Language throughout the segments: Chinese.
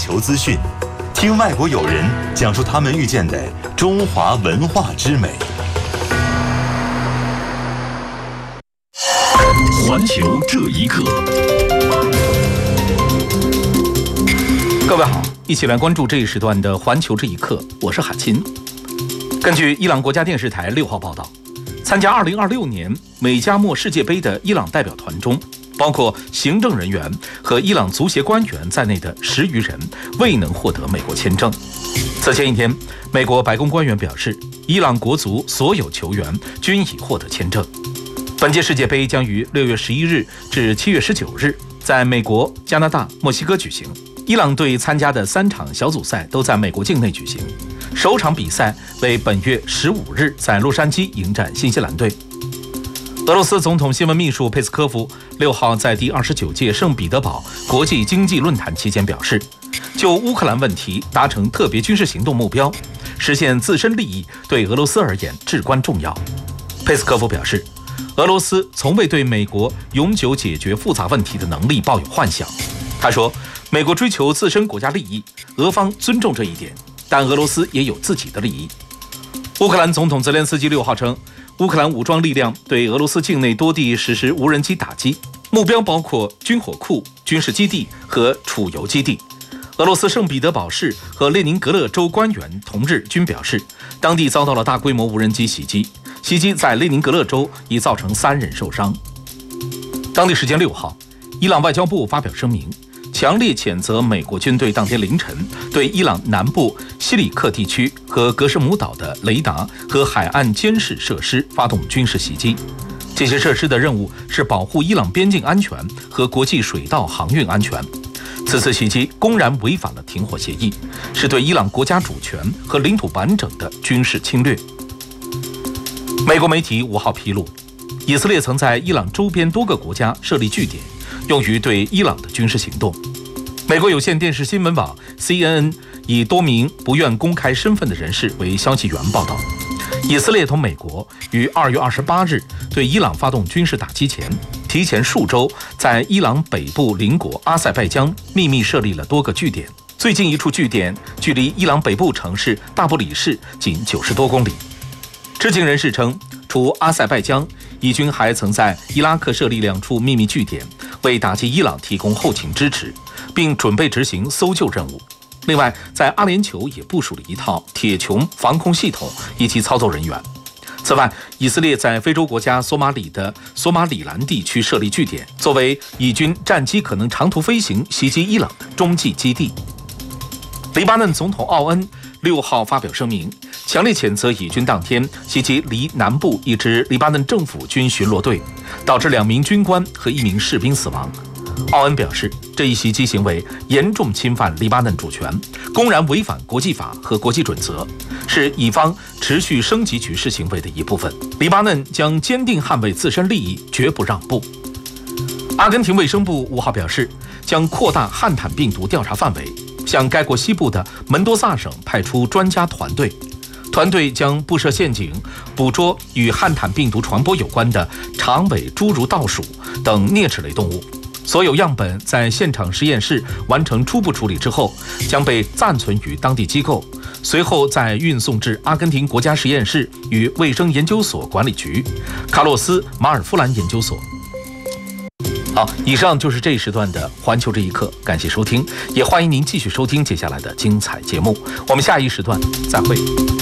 球资讯，听外国友人讲述他们遇见的中华文化之美。 环球这一刻， 各位好，一起来关注这一时段的环球这一刻，我是海清。根据伊朗国家电视台6号报道，参加2026年美加墨世界杯的伊朗代表团中，包括行政人员和伊朗足协官员在内的10余人未能获得美国签证。此前一天，美国白宫官员表示，伊朗国足所有球员均已获得签证。本届世界杯将于6月11日至7月19日在美国、加拿大、墨西哥举行。伊朗队参加的3场小组赛都在美国境内举行，首场比赛为本月15日在洛杉矶迎战新西兰队。俄罗斯总统新闻秘书佩斯科夫6号在第29届圣彼得堡国际经济论坛期间表示，就乌克兰问题达成特别军事行动目标，实现自身利益对俄罗斯而言至关重要。佩斯科夫表示，俄罗斯从未对美国永久解决复杂问题的能力抱有幻想。他说，美国追求自身国家利益，俄方尊重这一点，但俄罗斯也有自己的利益。乌克兰总统泽连斯基6号称，乌克兰武装力量对俄罗斯境内多地实施无人机打击，目标包括军火库、军事基地和储油基地。俄罗斯圣彼得堡市和列宁格勒州官员同日均表示，当地遭到了大规模无人机袭击，袭击在列宁格勒州已造成3人受伤。当地时间6号，伊朗外交部发表声明，强烈谴责美国军队当天凌晨对伊朗南部西里克地区和格什姆岛的雷达和海岸监视设施发动军事袭击。这些设施的任务是保护伊朗边境安全和国际水道航运安全。此次袭击公然违反了停火协议，是对伊朗国家主权和领土完整的军事侵略。美国媒体5号披露，以色列曾在伊朗周边多个国家设立据点，用于对伊朗的军事行动。美国有线电视新闻网 CNN 以多名不愿公开身份的人士为消息源报道，以色列同美国于2月28日对伊朗发动军事打击前，提前数周在伊朗北部邻国阿塞拜疆秘密设立了多个据点。最近一处据点距离伊朗北部城市大不里士仅90多公里。知情人士称，除阿塞拜疆，以军还曾在伊拉克设立2处秘密据点，为打击伊朗提供后勤支持，并准备执行搜救任务。另外，在阿联酋也部署了一套铁穹防空系统以及操作人员。此外，以色列在非洲国家索马里的索马里兰地区设立据点，作为以军战机可能长途飞行袭击伊朗的中继基地。黎巴嫩总统奥恩6号发表声明，强烈谴责以军当天袭击黎南部一支黎巴嫩政府军巡逻队，导致2名军官和1名士兵死亡。奥恩表示，这一袭击行为严重侵犯黎巴嫩主权，公然违反国际法和国际准则，是以方持续升级局势行为的一部分。黎巴嫩将坚定捍卫自身利益，绝不让步。阿根廷卫生部5号表示，将扩大汉坦病毒调查范围，向该国西部的门多萨省派出专家团队。团队将布设陷阱，捕捉与汉坦病毒传播有关的长尾侏儒倒鼠等啮齿类动物。所有样本在现场实验室完成初步处理之后，将被暂存于当地机构，随后再运送至阿根廷国家实验室与卫生研究所管理局、卡洛斯·马尔夫兰研究所。好，以上就是这一时段的环球这一刻，感谢收听，也欢迎您继续收听接下来的精彩节目。我们下一时段再会。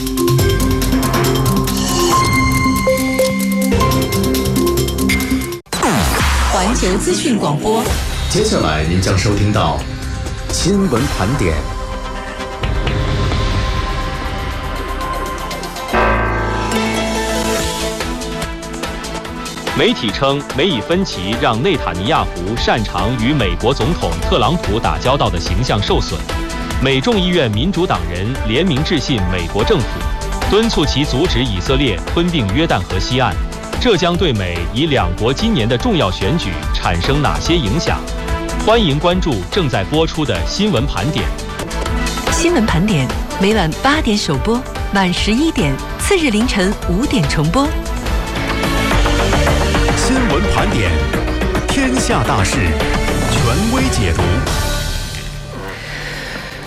环球资讯广播， 接下来您将收听到新闻盘点。 媒体称，美以分歧让内塔尼亚胡擅长与美国总统特朗普打交道的形象受损。美众议院民主党人联名致信美国政府，敦促其阻止以色列吞并约旦河西岸。这将对美以2国今年的重要选举产生哪些影响？欢迎关注正在播出的新闻盘点。 新闻盘点每晚8点首播，晚11点，次日凌晨5点重播。 新闻盘点，天下大事，权威解读。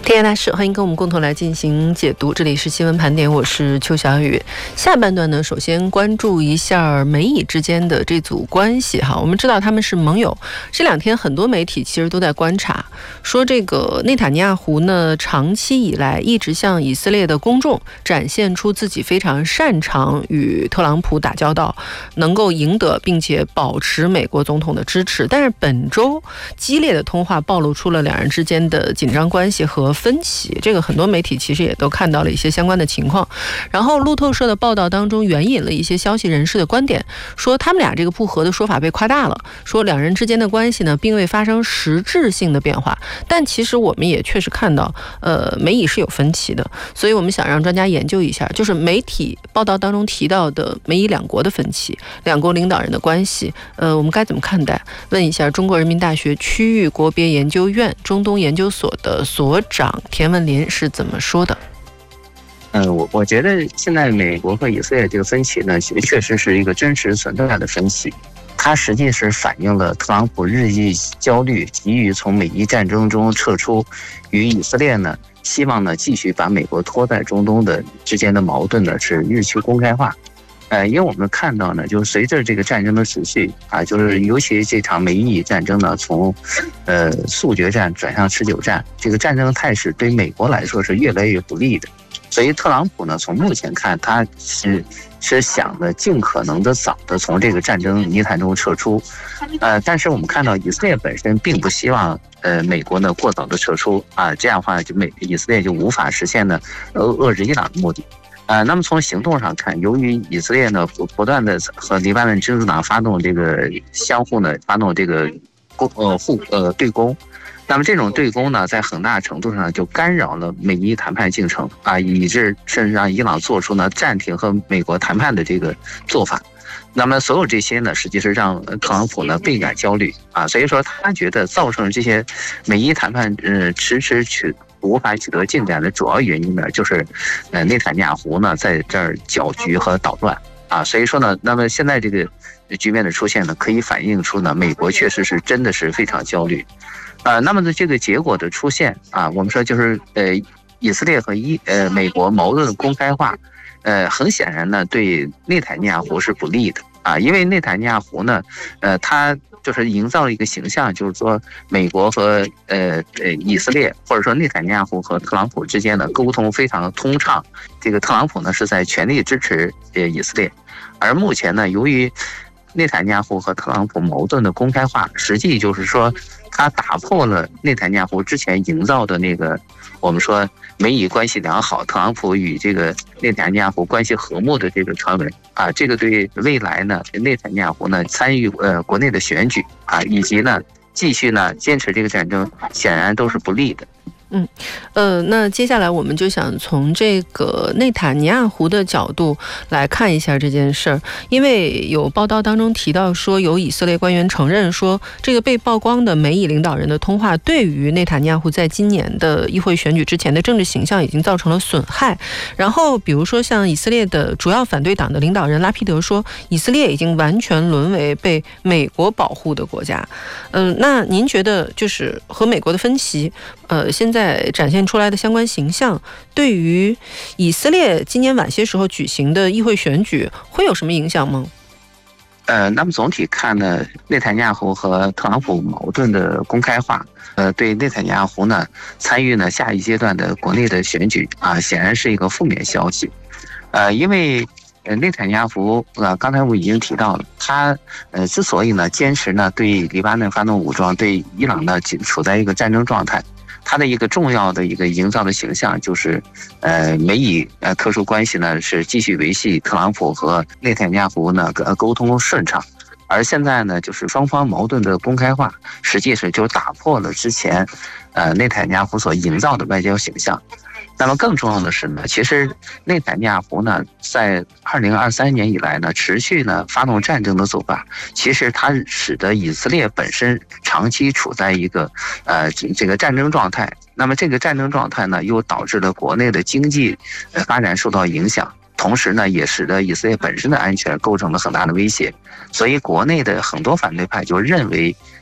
天下大事，欢迎跟我们共同来进行解读。这里是新闻盘点，我是邱小雨。下半段呢，首先关注一下美以之间的这组关系哈。我们知道他们是盟友，这两天很多媒体其实都在观察，说这个内塔尼亚胡呢，长期以来一直向以色列的公众展现出自己非常擅长与特朗普打交道，能够赢得并且保持美国总统的支持。但是本周激烈的通话暴露出了两人之间的紧张关系和分歧，这个很多媒体其实也都看到了一些相关的情况。然后路透社的报道当中援引了一些消息人士的观点，说他们俩这个不和的说法被夸大了，说两人之间的关系呢并未发生实质性的变化。但其实我们也确实看到美以是有分歧的，所以我们想让专家研究一下，就是媒体报道当中提到的美以两国的分歧，两国领导人的关系我们该怎么看待？问一下中国人民大学区域国别研究院中东研究所的所长田文林是怎么说的？ 我觉得现在美国和以色列这个分歧呢，确实是一个真实存在的分歧。它实际是反映了特朗普日益焦虑，急于从美伊战争中撤出，与以色列呢，希望呢继续把美国拖在中东的之间的矛盾呢是日趋公开化。因为我们看到呢，就随着这个战争的持续啊，就是尤其这场美以战争呢，从速决战转向持久战，这个战争态势对美国来说是越来越不利的。所以特朗普呢，从目前看，他是想的尽可能的早的从这个战争泥潭中撤出，但是我们看到以色列本身并不希望美国呢过早的撤出啊，这样的话就以色列就无法实现呢遏制伊朗的目的。那么从行动上看，由于以色列呢不断的和黎巴嫩真主党发动这个相互呢发动这个对攻，那么这种对攻呢，在很大程度上就干扰了美伊谈判进程啊，以致甚至让伊朗做出呢暂停和美国谈判的这个做法。那么所有这些呢，实际是让特朗普呢倍感焦虑啊，所以说他觉得造成这些美伊谈判无法取得进展的主要原因呢，就是内塔尼亚胡呢在这儿搅局和捣乱啊，所以说呢，那么现在这个局面的出现呢，可以反映出呢，美国确实是真的是非常焦虑。那么呢，这个结果的出现啊，我们说就是以色列和美国矛盾的公开化，很显然呢，对内塔尼亚胡是不利的啊，因为内塔尼亚胡呢，他就是营造了一个形象，就是说美国和以色列，或者说内塔尼亚胡和特朗普之间的沟通非常的通畅。这个特朗普呢是在全力支持以色列，而目前呢，由于内塔尼亚胡和特朗普矛盾的公开化，实际就是说他打破了内塔尼亚胡之前营造的那个我们说美以关系良好，特朗普与这个内塔尼亚胡关系和睦的这个传闻啊，这个对未来呢内塔尼亚胡呢参与国内的选举啊，以及呢继续呢坚持这个战争，显然都是不利的。 那接下来我们就想从这个内塔尼亚胡的角度来看一下这件事儿，因为有报道当中提到说，有以色列官员承认说，这个被曝光的美以领导人的通话对于内塔尼亚胡在今年的议会选举之前的政治形象已经造成了损害。然后比如说像以色列的主要反对党的领导人拉皮德说，以色列已经完全沦为被美国保护的国家。那您觉得就是和美国的分歧现在展现出来的相关形象，对于以色列今年晚些时候举行的议会选举会有什么影响吗？ 那么总体看呢，内塔尼亚胡和特朗普矛盾的公开化，对内塔尼亚胡呢参与呢下一阶段的国内的选举啊，显然是一个负面消息。因为内塔尼亚胡刚才我已经提到了，他之所以呢坚持呢对黎巴嫩发动武装，对伊朗呢处在一个战争状态，他的一个重要的一个营造的形象就是美以特殊关系呢是继续维系特朗普和内塔尼亚胡呢沟通顺畅。而现在呢，就是双方矛盾的公开化，实际是就打破了之前内塔尼亚胡所营造的外交形象。那么更重要的是呢，其实内塔尼亚胡呢在2023年以来呢持续呢发动战争的做法，其实它使得以色列本身长期处在一个这个战争状态。那么这个战争状态呢，又导致了国内的经济发展受到影响，同时呢，也使得以色列本身的安全构成了很大的威胁。所以国内的很多反对派就认为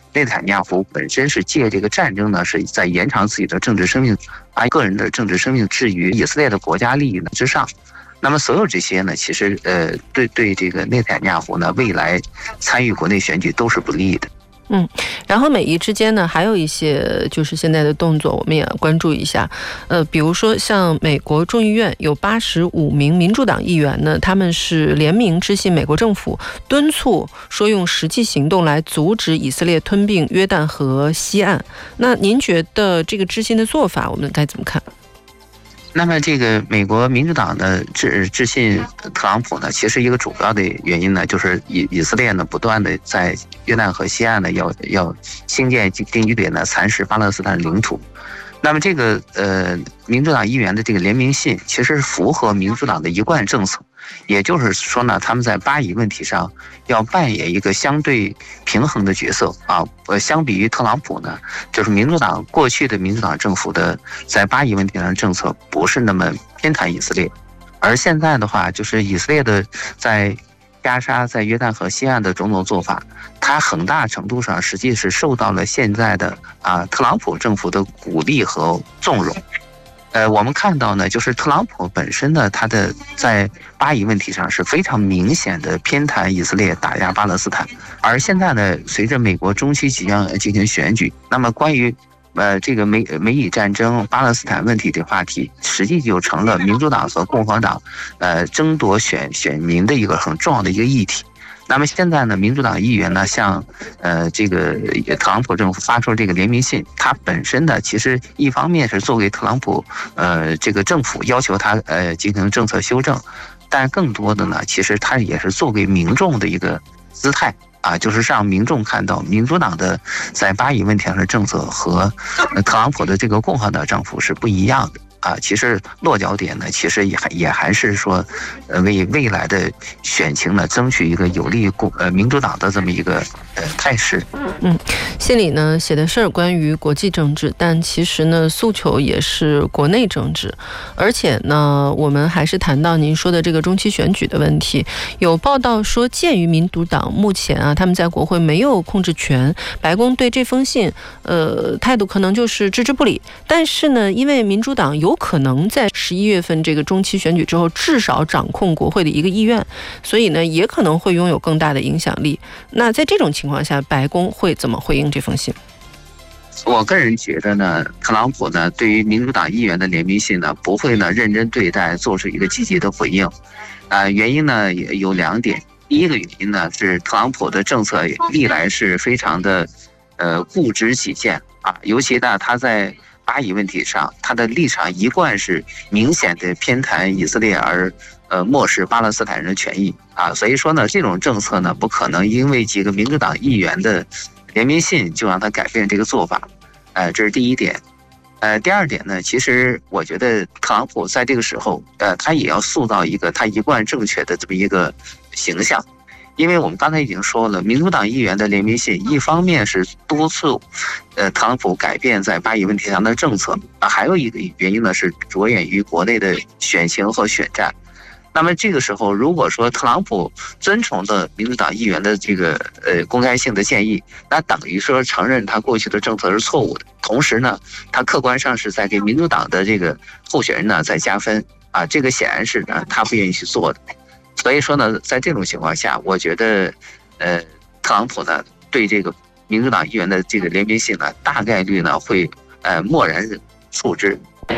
内塔尼亚胡本身是借这个战争呢，是在延长自己的政治生命，把个人的政治生命置于以色列的国家利益呢之上。那么所有这些呢，其实对这个内塔尼亚胡呢未来参与国内选举都是不利的。 然后美伊之间呢，还有一些就是现在的动作，我们也关注一下。比如说像美国众议院有85名民主党议员呢，他们是联名致信美国政府，敦促说用实际行动来阻止以色列吞并约旦河西岸。那您觉得这个致信的做法，我们该怎么看？ 那么这个美国民主党的致信特朗普呢，其实一个主要的原因呢，就是以色列呢不断的在约旦河西岸呢要兴建定居点呢，蚕食巴勒斯坦领土。那么这个民主党议员的这个联名信，其实是符合民主党的一贯政策，也就是说呢，他们在巴以问题上要扮演一个相对平衡的角色啊。相比于特朗普呢，就是民主党过去的民主党政府的在巴以问题上的政策不是那么偏袒以色列，而现在的话，就是以色列的在加沙、在约旦河西岸的种种做法，它很大程度上实际是受到了现在的特朗普政府的鼓励和纵容。我们看到呢，就是特朗普本身呢，他的在巴以问题上是非常明显的偏袒以色列，打压巴勒斯坦。而现在呢，随着美国中期即将进行选举，那么关于这个美以战争、巴勒斯坦问题的话题，实际就成了民主党和共和党争夺选民的一个很重要的一个议题。那么现在呢，民主党议员呢向这个特朗普政府发出这个联名信，它本身呢其实一方面是作为特朗普这个政府要求他进行政策修正，但更多的呢，其实它也是作为民众的一个姿态啊，就是让民众看到民主党的在巴以问题上的政策和特朗普的这个共和党政府是不一样的。其实落脚点呢，其实也还是说，为未来的选情呢争取一个有利于民主党的这么一个态势。 信里呢写的是关于国际政治，但其实呢诉求也是国内政治，而且呢我们还是谈到您说的这个中期选举的问题。有报道说，鉴于民主党目前他们在国会没有控制权，白宫对这封信态度可能就是置之不理。但是呢，因为民主党有可能在11月份这个中期选举之后至少掌控国会的一个议院，所以呢也可能会拥有更大的影响力。那在这种情况下，白宫会怎么回应这封信？ 我个人觉得呢，特朗普呢对于民主党议员的联名信呢不会呢认真对待，做出一个积极的回应。原因呢也有2点。第一个原因呢是特朗普的政策历来是非常的固执己见尤其呢他在巴以问题上，他的立场一贯是明显的偏袒以色列，而漠视巴勒斯坦人的权益所以说呢，这种政策呢不可能因为几个民主党议员的联名信就让他改变这个做法，这是第一点。第二点呢，其实我觉得特朗普在这个时候，他也要塑造一个他一贯正确的这么一个形象。因为我们刚才已经说了，民主党议员的联名信一方面是督促特朗普改变在巴以问题上的政策还有一个原因呢是着眼于国内的选情和选战。那么这个时候，如果说特朗普遵从的民主党议员的这个公开性的建议，那等于说承认他过去的政策是错误的，同时呢，他客观上是在给民主党的这个候选人呢在加分这个显然是他不愿意去做的。所以说呢，在这种情况下，我觉得特朗普呢对这个民主党议员的这个联名信呢，大概率呢会默然处之。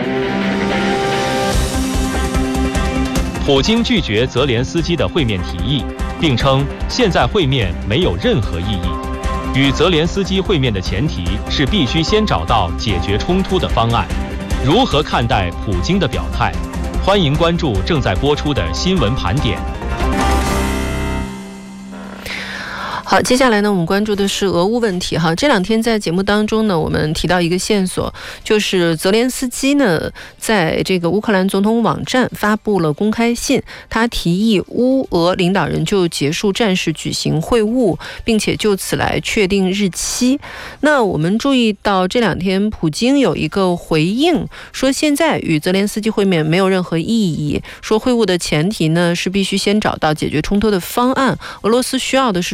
普京拒绝泽连斯基的会面提议，并称现在会面没有任何意义。与泽连斯基会面的前提是必须先找到解决冲突的方案。如何看待普京的表态？欢迎关注正在播出的新闻盘点。 好，接下来呢，我们关注的是俄乌问题哈。这2天在节目当中呢，我们提到一个线索，就是泽连斯基呢，在这个乌克兰总统网站发布了公开信，他提议乌俄领导人就结束战事举行会晤，并且就此来确定日期。那我们注意到这2天，普京有一个回应，说现在与泽连斯基会面没有任何意义，说会晤的前提呢是必须先找到解决冲突的方案，俄罗斯需要的是着眼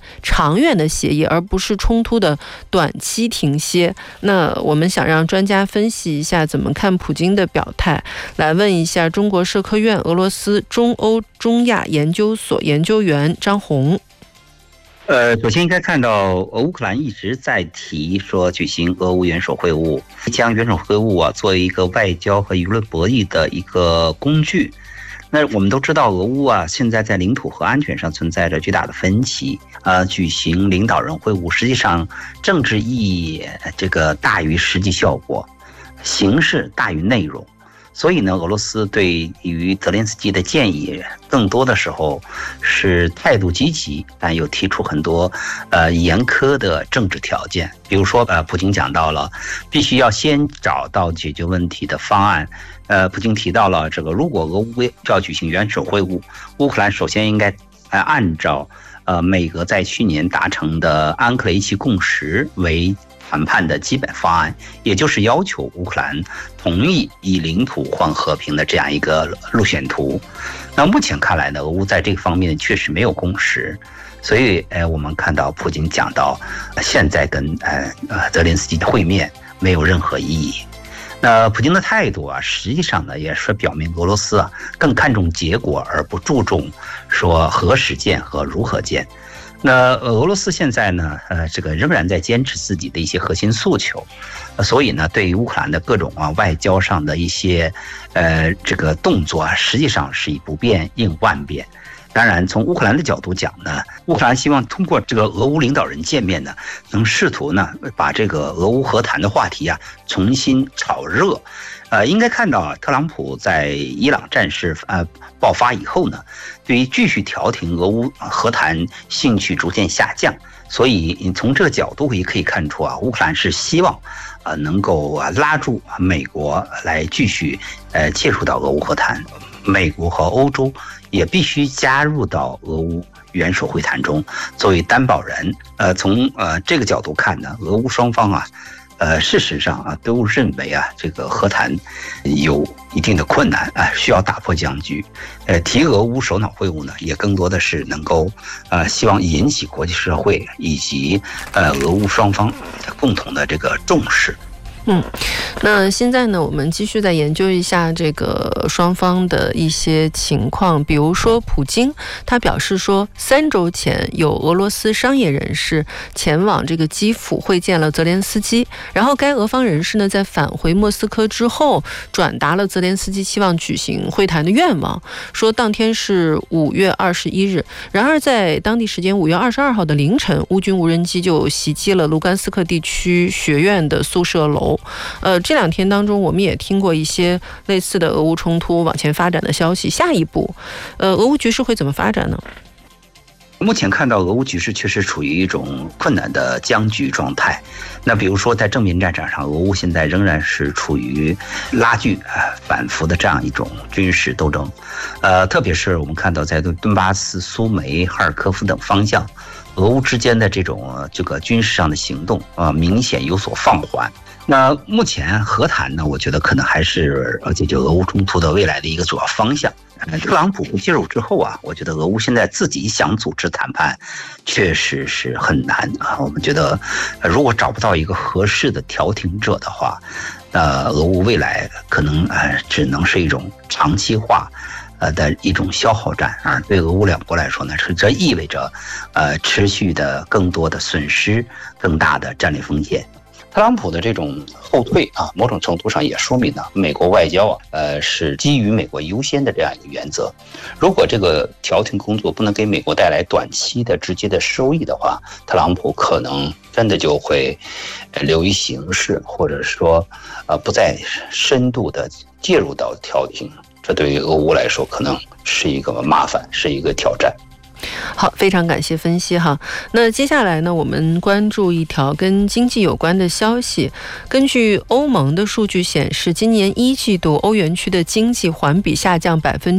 长远的协议，而不是冲突的短期停歇。那我们想让专家分析一下怎么看普京的表态，来问一下中国社科院俄罗斯中欧中亚研究所研究员张红。 首先应该看到，乌克兰一直在提说举行俄乌元首会晤，将元首会晤作为一个外交和舆论博弈的一个工具。那我们都知道，俄乌现在在领土和安全上存在着巨大的分歧。举行领导人会晤，实际上政治意义这个大于实际效果，形式大于内容。所以呢，俄罗斯对于泽连斯基的建议，更多的时候是态度积极，但又提出很多严苛的政治条件。比如说，普京讲到了必须要先找到解决问题的方案。普京提到了这个，如果俄乌要举行元首会晤，乌克兰首先应该按照美俄在去年达成的安克雷奇共识为谈判的基本方案，也就是要求乌克兰同意以领土换和平的这样一个路线图。那目前看来呢，俄乌在这个方面确实没有共识，所以我们看到普京讲到现在跟泽连斯基的会面没有任何意义。那普京的态度实际上呢，也是表明俄罗斯更看重结果，而不注重说何时见和如何见。那俄罗斯现在呢，这个仍然在坚持自己的一些核心诉求，所以呢，对于乌克兰的各种外交上的一些这个动作实际上是以不变应万变。当然，从乌克兰的角度讲呢，乌克兰希望通过这个俄乌领导人见面呢，能试图呢把这个俄乌和谈的话题重新炒热。应该看到特朗普在伊朗战事爆发以后呢，对于继续调停俄乌和谈兴趣逐渐下降，所以从这个角度也可以看出乌克兰是希望能够拉住美国来继续介入到俄乌和谈，美国和欧洲也必须加入到俄乌元首会谈中作为担保人。从这个角度看呢，俄乌双方事实上都认为这个和谈有一定的困难需要打破僵局。提俄乌首脑会晤呢，也更多的是能够希望引起国际社会以及俄乌双方共同的这个重视。 那现在呢，我们继续再研究一下这个双方的一些情况。比如说，普京他表示说，3周前有俄罗斯商业人士前往这个基辅会见了泽连斯基，然后该俄方人士呢在返回莫斯科之后，转达了泽连斯基期望举行会谈的愿望，说当天是5月21日。然而在当地时间5月22号的凌晨，乌军无人机就袭击了卢甘斯克地区学院的宿舍楼。这2天当中，我们也听过一些类似的俄乌冲突往前发展的消息。下一步，俄乌局势会怎么发展呢？ 目前看到俄乌局势确实处于一种困难的僵局状态。那比如说在正面战场上，俄乌现在仍然是处于拉锯反复的这样一种军事斗争。特别是我们看到在顿巴斯、苏梅、哈尔科夫等方向，俄乌之间的这个军事上的行动明显有所放缓。那目前和谈呢，我觉得可能还是解决俄乌冲突的未来的一个主要方向。特朗普介入之后我觉得俄乌现在自己想组织谈判，确实是很难我们觉得，如果找不到一个合适的调停者的话，俄乌未来可能只能是一种长期化的一种消耗战对俄乌两国来说呢，这意味着持续的更多的损失，更大的战略风险。特朗普的这种后退某种程度上也说明了美国外交是基于美国优先的这样一个原则。如果这个调停工作不能给美国带来短期的直接的收益的话，特朗普可能真的就会流于形式，或者说不再深度的介入到调停。这对于俄乌来说可能是一个麻烦，是一个挑战。 好，非常感谢分析哈。那接下来呢，我们关注一条跟经济有关的消息。根据欧盟的数据显示，今年1季度欧元区的经济环比下降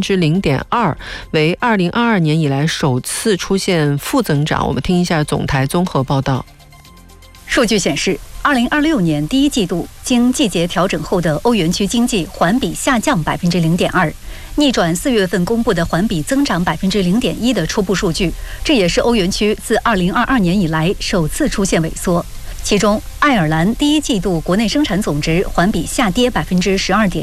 0.2%，为2022年以来首次出现负增长。我们听一下总台综合报道。 数据显示，2026年第一季度经季节调整后的欧元区经济环比下降0.2%，逆转4月份公布的环比增长0.1%的初步数据，这也是欧元区自2022年以来首次出现萎缩。其中，爱尔兰第一季度国内生产总值环比下跌12.1%，